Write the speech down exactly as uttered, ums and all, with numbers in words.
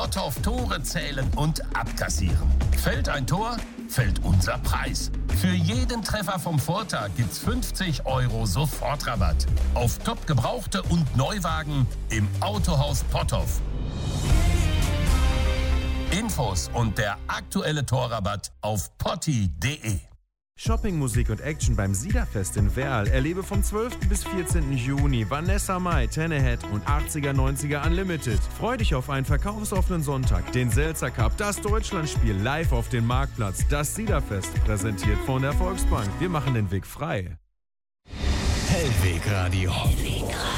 Potthoff Tore zählen und abkassieren. Fällt ein Tor, fällt unser Preis. Für jeden Treffer vom Vortag gibt's fünfzig Euro Sofortrabatt. Auf top gebrauchte und Neuwagen im Autohaus Potthoff. Infos und der aktuelle Torrabatt auf potti punkt de. Shopping, Musik und Action beim Siederfest in Werl. Erlebe vom zwölften bis vierzehnten Juni Vanessa Mai, Tennehead und achtziger neunziger Unlimited. Freu dich auf einen verkaufsoffenen Sonntag, den Selzer Cup, das Deutschlandspiel live auf dem Marktplatz, das Siederfest, präsentiert von der Volksbank. Wir machen den Weg frei. Hellweg Radio.